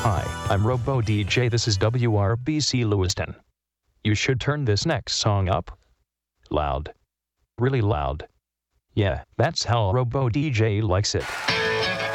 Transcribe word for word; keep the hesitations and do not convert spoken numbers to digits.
Hi, I'm Robo D J. This is W R B C Lewiston. You should turn this next song up loud. Really loud. Yeah, that's how Robo D J likes it.